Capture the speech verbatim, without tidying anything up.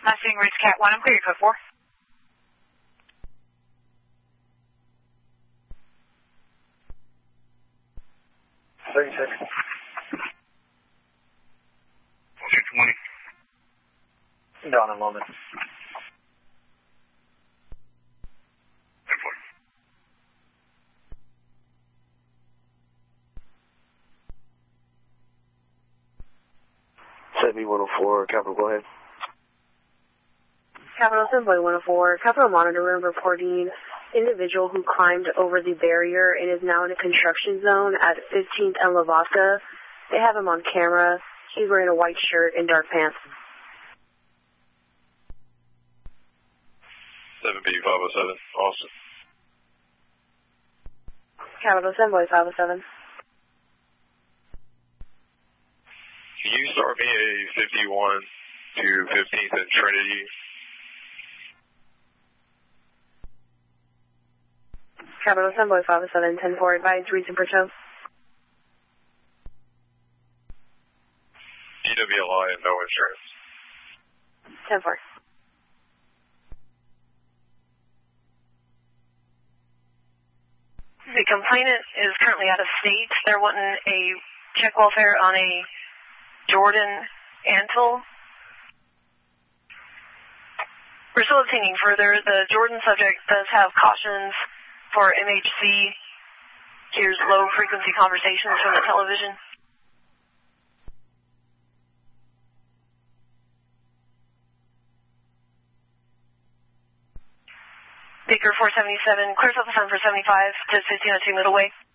Last thing, Ridge Cat one, I'm clear, code four. thirty-six. two twenty. Down a moment. seventy one oh four, Capital, go ahead. Capital seven one oh four, Capital Monitor Room reporting individual who climbed over the barrier and is now in a construction zone at fifteenth and Lavaca. They have him on camera. He's wearing a white shirt and dark pants. seven B five oh seven, Austin. Capital seven five oh seven. Can you start me a fifty-one to fifteenth at Trinity? Capital seven five oh seven, ten four, advise reason for tow. D W L I and no insurance. ten four. The complainant is currently out of state. They're wanting a check welfare on a Jordan Antle. We're still obtaining further. The Jordan subject does have cautions for M H C. Here's low frequency conversations from the television. Baker four seventy-seven, clears up the sun for seventy-five to fifteen oh two middle way.